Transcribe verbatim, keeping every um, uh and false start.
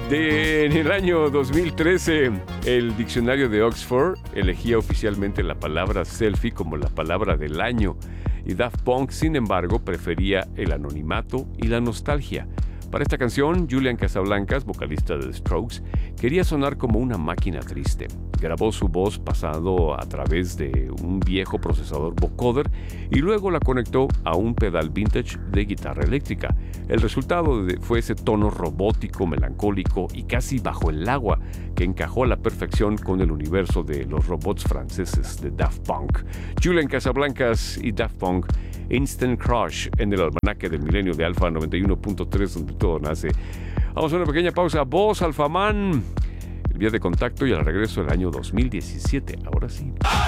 De, en el año dos mil trece, el diccionario de Oxford elegía oficialmente la palabra selfie como la palabra del año, y Daft Punk, sin embargo, prefería el anonimato y la nostalgia. Para esta canción, Julian Casablancas, vocalista de The Strokes, quería sonar como una máquina triste. Grabó su voz pasado a través de un viejo procesador vocoder y luego la conectó a un pedal vintage de guitarra eléctrica. El resultado fue ese tono robótico, melancólico y casi bajo el agua que encajó a la perfección con el universo de los robots franceses de Daft Punk. Julian Casablancas y Daft Punk, Instant Crush, en el almanaque del milenio de Alfa noventa y uno punto tres, donde todo nace. Vamos a una pequeña pausa. Voz Alfamán, el vía de contacto, y al regreso del año dos mil diecisiete. Ahora sí.